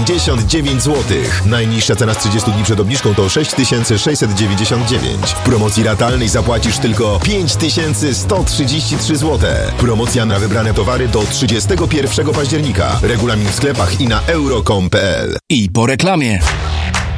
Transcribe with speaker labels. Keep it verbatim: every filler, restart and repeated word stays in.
Speaker 1: dziewięćdziesiąt dziewięć złotych. Najniższa cena z trzydziestu dni przed obniżką to sześć tysięcy sześćset dziewięćdziesiąt dziewięć. W promocji ratalnej zapłacisz tylko pięć tysięcy sto trzydzieści trzy złote. Promocja na wybrane towary do trzydziestego pierwszego października. Regulamin w sklepach i na euro kropka com kropka p l.
Speaker 2: I po reklamie.